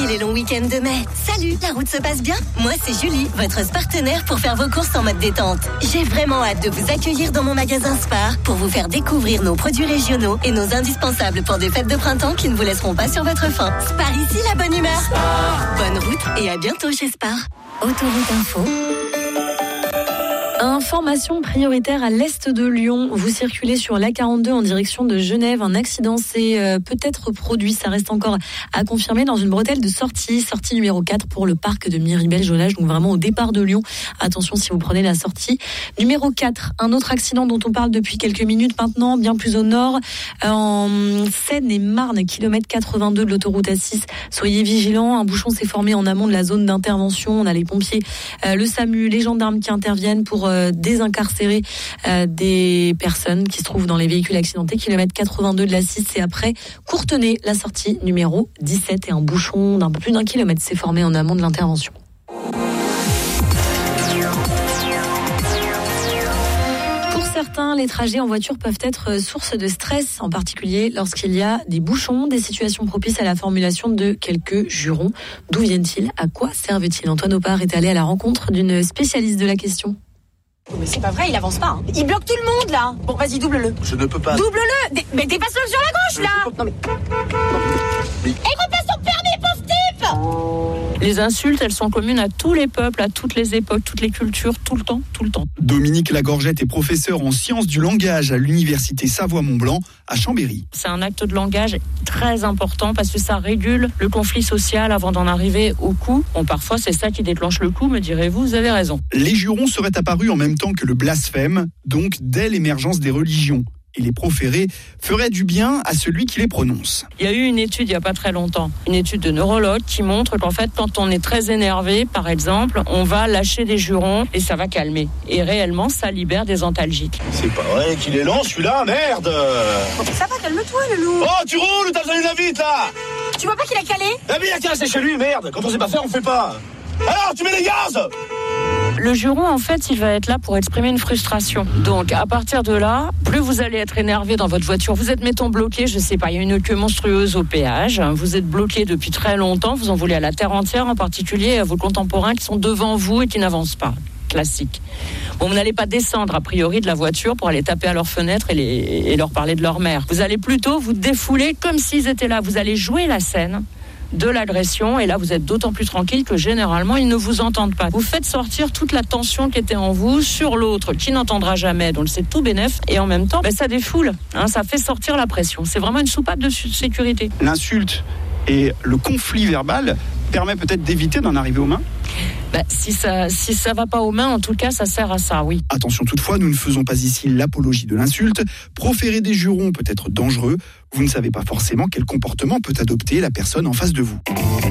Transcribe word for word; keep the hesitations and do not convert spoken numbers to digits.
Voici les longs week-ends de mai. Salut, la route se passe bien? Moi, c'est Julie, votre partenaire pour faire vos courses en mode détente. J'ai vraiment hâte de vous accueillir dans mon magasin Spar pour vous faire découvrir nos produits régionaux et nos indispensables pour des fêtes de printemps qui ne vous laisseront pas sur votre faim. Spar ici, la bonne humeur. Spar. Bonne route et à bientôt chez Spar. Autoroute Info. Information prioritaire à l'est de Lyon. Vous circulez sur l'A quarante-deux en direction de Genève. Un accident s'est euh, peut-être produit. Ça reste encore à confirmer dans une bretelle de sortie. Sortie numéro quatre pour le parc de Miribel-Jolage. Donc vraiment au départ de Lyon. Attention si vous prenez la sortie numéro quatre. Un autre accident dont on parle depuis quelques minutes maintenant, bien plus au nord, en Seine-et-Marne, kilomètre quatre-vingt-deux de l'autoroute A six. Soyez vigilants. Un bouchon s'est formé en amont de la zone d'intervention. On a les pompiers, euh, le SAMU, les gendarmes qui interviennent pour euh, désincarcérer euh, des personnes qui se trouvent dans les véhicules accidentés. Kilomètre quatre-vingt-deux de la six, et après Courtenay, la sortie numéro dix-sept, et un bouchon d'un peu plus d'un kilomètre s'est formé en amont de l'intervention. Pour certains, les trajets en voiture peuvent être source de stress, en particulier lorsqu'il y a des bouchons, des situations propices à la formulation de quelques jurons. D'où viennent-ils? À quoi servent-ils? Antoine Opar est allé à la rencontre d'une spécialiste de la question. Mais c'est pas vrai, il avance pas. Hein. Il bloque tout le monde là. Bon, vas-y, double-le. Je ne peux pas. Double-le. Dé- mais dépasse-le sur la gauche là. Non mais. mais... Et repasse ton permis, pauvre type. Les insultes, elles sont communes à tous les peuples, à toutes les époques, toutes les cultures, tout le temps, tout le temps. Dominique Lagorgette est professeur en sciences du langage à l'université Savoie-Mont-Blanc à Chambéry. C'est un acte de langage très important parce que ça régule le conflit social avant d'en arriver au coup. Bon, parfois c'est ça qui déclenche le coup, me direz-vous, vous avez raison. Les jurons seraient apparus en même temps que le blasphème, donc dès l'émergence des religions. Et les proférer feraient du bien à celui qui les prononce. Il y a eu une étude il n'y a pas très longtemps, une étude de neurologue qui montre qu'en fait, quand on est très énervé, par exemple, on va lâcher des jurons et ça va calmer. Et réellement, ça libère des antalgiques. C'est pas vrai qu'il est lent celui-là, merde. Ça va, calme-toi, le loup. Oh, tu roules ou t'as besoin d'une vite là? Tu vois pas qu'il a calé? Eh bien, il a qu'à rester chez lui, merde. Quand on sait pas faire, on fait pas. Alors, tu mets les gaz. Le juron, en fait, il va être là pour exprimer une frustration. Donc, à partir de là, plus vous allez être énervé dans votre voiture, vous êtes, mettons, bloqué, je sais pas, il y a une queue monstrueuse au péage, vous êtes bloqué depuis très longtemps, vous en voulez à la terre entière, en particulier à vos contemporains qui sont devant vous et qui n'avancent pas. Classique. Bon, vous n'allez pas descendre, a priori, de la voiture pour aller taper à leurs fenêtres et, les, et leur parler de leur mère. Vous allez plutôt vous défouler comme s'ils étaient là. Vous allez jouer la scène de l'agression, et là vous êtes d'autant plus tranquille que généralement ils ne vous entendent pas. Vous faites sortir toute la tension qui était en vous sur l'autre qui n'entendra jamais, donc c'est tout bénef, et en même temps ben, ça défoule, hein, ça fait sortir la pression. C'est vraiment une soupape de sécurité. L'insulte et le conflit verbal permet peut-être d'éviter d'en arriver aux mains. Ben, si ça si ça va pas aux mains, en tout cas ça sert à ça, oui. Attention toutefois, nous ne faisons pas ici l'apologie de l'insulte. Proférer des jurons peut être dangereux. Vous ne savez pas forcément quel comportement peut adopter la personne en face de vous.